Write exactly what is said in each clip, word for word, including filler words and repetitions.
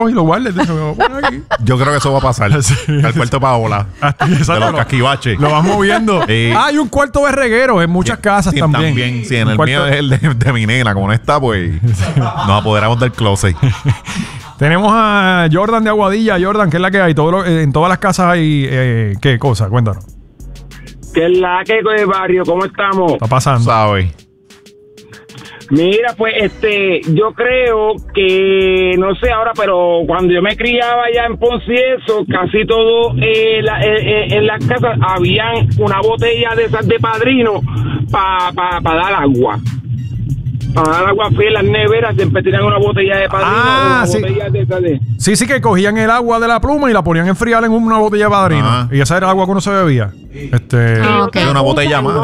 y lo guardes. Aquí. Yo creo que eso va a pasar. Sí, el cuarto Paola. De los casquivaches. Lo vas moviendo. Sí. Ah, hay un cuarto de reguero en muchas sí, casas sí, también. También, sí. En el cuarto... mío es el de, de mi nena. Como no está, pues nos apoderamos del closet. Tenemos a Jordan de Aguadilla. Jordan, ¿qué es la que hay? Todo lo, en todas las casas hay... Eh, ¿Qué cosa? Cuéntanos. ¿Qué es la que de barrio? ¿Cómo estamos? Está pasando. ¿Sabes? Mira, pues, este, yo creo que, no sé ahora, pero cuando yo me criaba allá en Ponce y eso, casi todo eh, la, eh, en las casas habían una botella de esas de padrino para pa, pa dar agua. Para dar agua fría en las neveras, siempre tenían una botella de padrino. Ah, una sí. botella de esas de... Sí, sí, que cogían el agua de la pluma y la ponían a enfriar en una botella de padrino. Ah. Y esa era el agua que uno se bebía. Este... Ah, okay. Una botella más. No,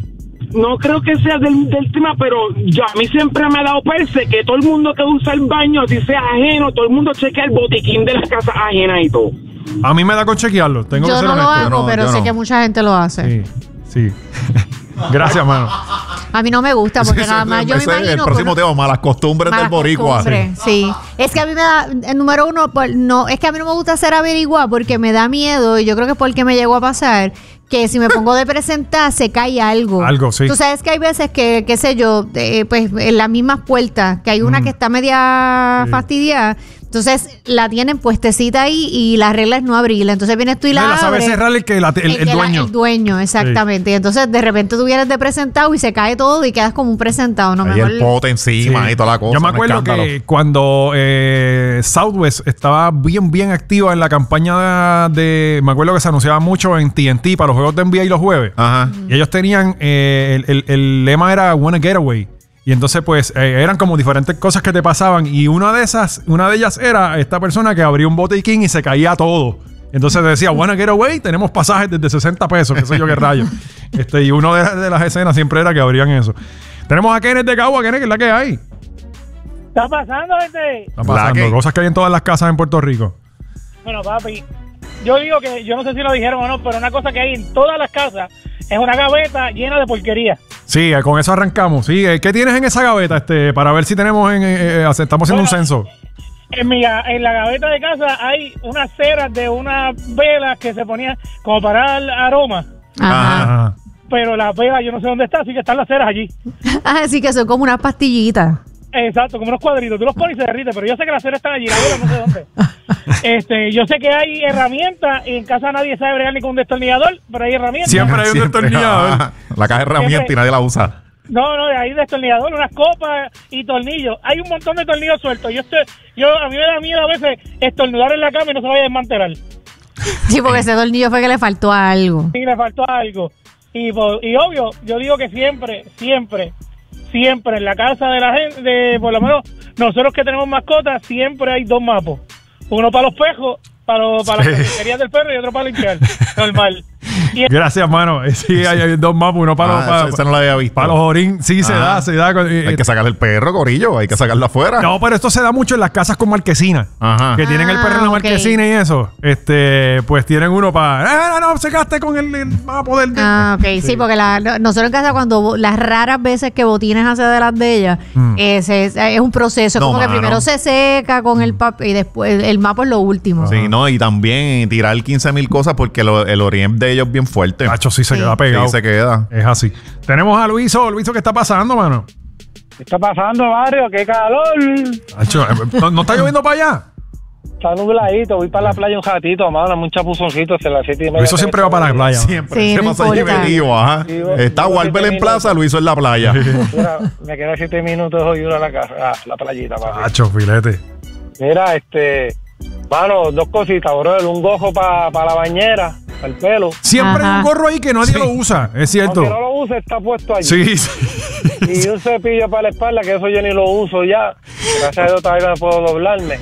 no creo que sea del, del tema, pero yo a mí siempre me ha dado perse que todo el mundo que usa el baño, si sea ajeno, todo el mundo chequea el botiquín de las casas ajenas y todo. A mí me da con chequearlo. Tengo yo que ser no honesto. lo hago, no, pero sé no. que mucha gente lo hace. Sí, sí. Gracias, mano. A mí no me gusta porque sí, nada más yo me imagino... El próximo tema, malas costumbres malas del boricua. Costumbres, sí. sí. Es que a mí me da... El número uno, pues, no, es que a mí no me gusta hacer averiguar porque me da miedo y yo creo que es porque me llegó a pasar que si me pongo de presentar se cae algo. Algo, sí. Tú sabes que hay veces que, qué sé yo, eh, pues en las mismas puertas, que hay una mm. que está media sí. fastidiada. Entonces la tienen puestecita ahí y la regla es no abrirla. Entonces vienes tú y la no, abres. La sabe cerrar el, que la, el, el, el, que dueño. La, el dueño, exactamente. Sí. Y entonces de repente tú vienes de presentado y se cae todo y quedas como un presentado. No Ahí mejor... el pote encima sí. y toda la cosa. Yo me acuerdo que cuando eh, Southwest estaba bien, bien activa en la campaña de, de... Me acuerdo que se anunciaba mucho en T N T para los juegos de N B A y los jueves. Ajá. Y ellos tenían... Eh, el, el, el lema era Wanna Getaway. Y entonces, pues, eh, eran como diferentes cosas que te pasaban. Y una de esas, una de ellas era esta persona que abría un botiquín y se caía todo. Entonces decía, bueno, get away, tenemos pasajes desde sesenta pesos, qué sé yo qué rayo. este, y una de, de las escenas siempre era que abrían eso. Tenemos a Kenneth de Cagua. Kenneth, ¿qué es la que hay? ¿Está pasando, gente? Está pasando, que... cosas que hay en todas las casas en Puerto Rico. Bueno, papi, yo digo que, yo no sé si lo dijeron o no, pero una cosa que hay en todas las casas es una gaveta llena de porquería. Sí, con eso arrancamos. Sí, ¿qué tienes en esa gaveta? Este, para ver si tenemos en, eh, estamos haciendo bueno, un censo. En, mi, en la gaveta de casa hay unas ceras de unas velas que se ponían como para dar aroma. Ajá. Ajá. Pero las velas yo no sé dónde están, así que están las ceras allí. Ah, sí que son como unas pastillitas. Exacto, como unos cuadritos. Tú los pones y se derriten, pero yo sé que las ceras están allí, la vela no sé dónde. este, yo sé que hay herramientas y en casa nadie sabe bregar ni con un destornillador, pero hay herramientas. Siempre hay un Siempre, destornillador. La caja de herramientas y nadie la usa. No, no, hay destornillador, unas copas y tornillos. Hay un montón de tornillos sueltos. Yo estoy, yo a mí me da miedo a veces estornudar en la cama y no se vaya a desmantelar. Sí, porque ese tornillo fue que le faltó algo. Sí, le faltó algo. Y, y obvio, yo digo que siempre, siempre, siempre en la casa de la gente, de, por lo menos nosotros que tenemos mascotas, siempre hay dos mapos. Uno para los pejos, para, lo, para sí. las peluquerías del perro y otro para limpiar. Normal. Y gracias, mano. Sí, hay, hay dos mapos, uno para ah, los para, esa no la había visto. Para los orín, sí, ah, se da, se da. Hay que sacarle el perro, corillo, hay que sacarlo afuera. No, pero esto se da mucho en las casas con marquesina. Ajá. Que ah, tienen el perro en la okay. marquesina y eso. Este, pues tienen uno para. ¡Eh, no, no! Se gaste con el, el mapo del. Ah, ok. Sí, sí porque la, nosotros en casa, cuando las raras veces que Botines hace de las de ellas, mm. es, es, es un proceso. No, como mano. que primero se seca con el pap y después el mapo es lo último. Sí, uh-huh. no, y también tirar quince mil cosas porque lo, el oriente de ellos es bien fuerte. Nacho, sí se sí. queda pegado. Sí, se queda. Es así. Tenemos a Luiso. Luiso, ¿qué está pasando, mano? ¿Qué está pasando, barrio? ¡Qué calor! Nacho, ¿no, ¿no está lloviendo para allá? Está nubladito. Voy para la playa un ratito, mano. Un chapuzoncito hasta las siete y media. Luiso siempre va para la playa. Siempre. Sí, se no pasa allí metido, ajá. Sí, está Walper en plaza, Luiso en la playa. Mira, me quedan siete minutos hoy a la casa, a la playita, papi. Nacho, filete. Mira, este... Mano, dos cositas, bro. Un gorro para pa la bañera, para el pelo. Siempre Ajá. hay un gorro ahí que nadie sí. lo usa, es cierto. Aunque no lo use, está puesto allí. Sí, sí. Y un cepillo para la espalda, que eso yo ni lo uso ya. Gracias a Dios todavía no puedo doblarme.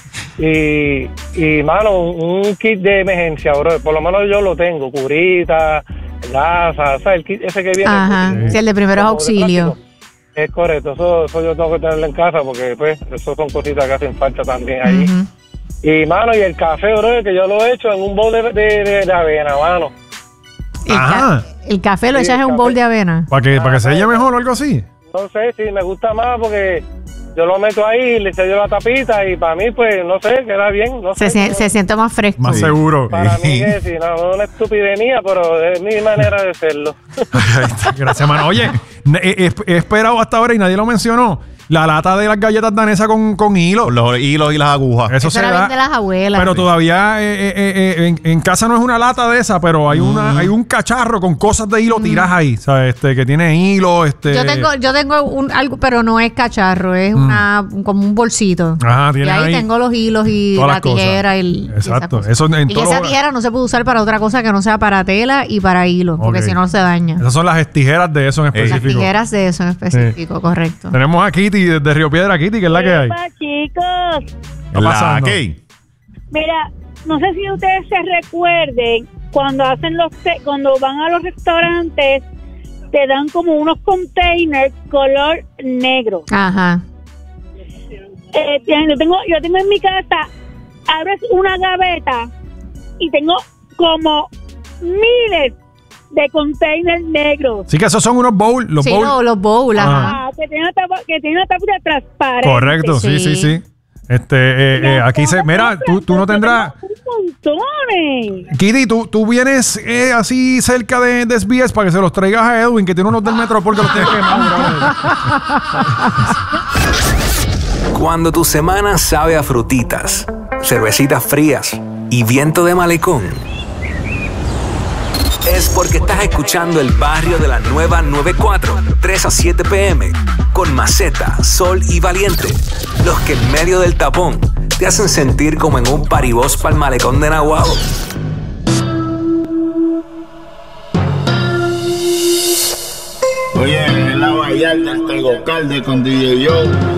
Y, y mano, un, un kit de emergencia, bro. Por lo menos yo lo tengo. Curita, gasas, o sea, el kit ese que viene. Ajá, sí, sí el de primeros auxilios. Es correcto, eso, eso yo tengo que tenerlo en casa porque pues eso son cositas que hacen falta también ahí. Uh-huh. Y mano, y el café, bro, que yo lo he hecho en un bowl de, de, de, de avena, mano. El, ca- el café lo sí, echas en un bowl de avena. ¿Para que, para que se selle mejor o algo así? No sé, sí, me gusta más porque yo lo meto ahí, le sello la tapita y para mí, pues, no sé, queda bien. No se, sé, se, se siente más fresco. Más seguro. Para mí es sí, no, no es una estupidez mía, pero es mi manera de hacerlo. Gracias, mano. Oye, he, he, he esperado hasta ahora y nadie lo mencionó. La lata de las galletas danesas con, con hilo. Los hilos y las agujas. Eso, Eso se era da. bien de las abuelas. Pero sí. todavía eh, eh, eh, en, en casa no es una lata de esa, pero hay mm. una hay un cacharro con cosas de hilo mm. tiras ahí, ¿sabes? Este, que tiene hilo, este. Yo tengo, yo tengo un, algo, pero no es cacharro, es mm. una como un bolsito. Ajá, tiene y ahí, ahí tengo los hilos y la tijera y, el, exacto. y, Eso en y esa tijera no se puede usar para otra cosa que no sea para tela y para hilo, okay. porque si no se daña. Esas son las tijeras de eso en específico. Las tijeras de eso en específico, sí. correcto. Tenemos a Kitty desde Río Piedra. Kitty, ¿qué es la que hay? Hola, chicos. ¿Qué está pasando? ¿Qué? Mira, no sé si ustedes se recuerden cuando hacen los te- cuando van a los restaurantes te dan como unos containers color negro. Ajá. Eh, yo tengo yo tengo en mi casa, abres una gaveta y tengo como miles de containers negros. Sí, que esos son unos bowls. Los sí, bowls. No, los bowls. Ah, que tiene una tapa, que tiene una tapita transparente. Correcto, sí, sí, sí. sí. Este, eh, eh, aquí se... Mira, tú, tú no tendrás... Montones. Kitty, tú, tú vienes eh, así cerca de, de S B S para que se los traigas a Edwin, que tiene unos del metro porque los tienes que mandar. Cuando tu semana sabe a frutitas, cervecitas frías y viento de malecón, es porque estás escuchando El Barrio de la Nueva noventa y cuatro, tres a siete pm, con Maceta, Sol y Valiente, los que en medio del tapón te hacen sentir como en un paribós pa'l malecón de Nahuatl. Oye, en la Vallarta está el Gocalde con D J Joe.